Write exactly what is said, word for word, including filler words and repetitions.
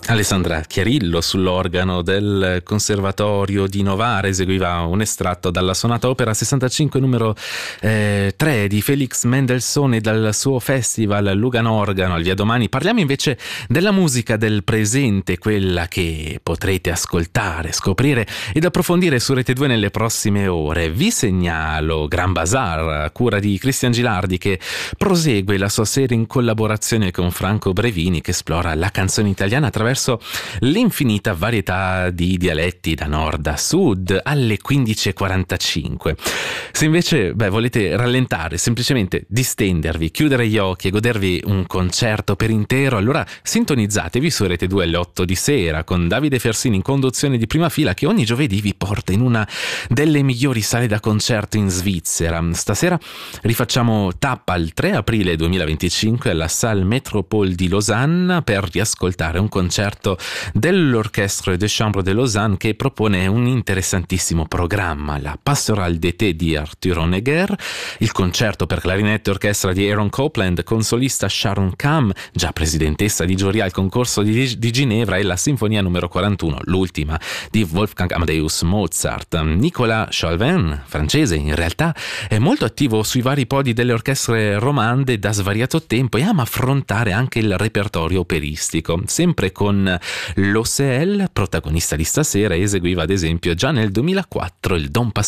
Alessandra Chiarillo sull'organo del Conservatorio di Novara eseguiva un estratto dalla sonata opera sessantacinque numero eh, tre di Felix Mendelssohn e dal suo festival Lugan Organo al Via Domani. Parliamo invece della musica del presente, quella che potrete ascoltare, scoprire ed approfondire su Rete due nelle prossime ore. Vi segnalo Gran Bazar a cura di Cristian Gilardi, che prosegue la sua serie in collaborazione con Franco Brevini, che esplora la canzone italiana attraverso l'infinita varietà di dialetti da nord a sud, alle quindici e quarantacinque. Se invece beh, volete rallentare, semplicemente distendervi, chiudere gli occhi e godervi un concerto per intero, allora sintonizzatevi su Rete due alle otto di sera con Davide Fersini in conduzione di prima fila, che ogni giovedì vi porta in una delle migliori sale da concerto in Svizzera. Stasera rifacciamo tappa al tre aprile duemilaventicinque alla Salle Métropole di Losanna per riascoltare un concerto dell'Orchestre de Chambre de Lausanne, che propone un interessantissimo programma: la Pastorale d'été di Arthur Honegger, il concerto per clarinetto e orchestra di Aaron Copland con solista Sharon Kam, già presidentessa di giuria al concorso di, di Ginevra, e la Sinfonia numero quarantuno, l'ultima di Wolfgang Amadeus Mozart. Nicolas Chauvin, francese, in realtà è molto attivo sui vari podi delle orchestre romande da svariato tempo e ama affrontare anche il repertorio operistico, sempre con l'O C L, protagonista di stasera. Eseguiva ad esempio già nel duemilaquattro il Don Pasquale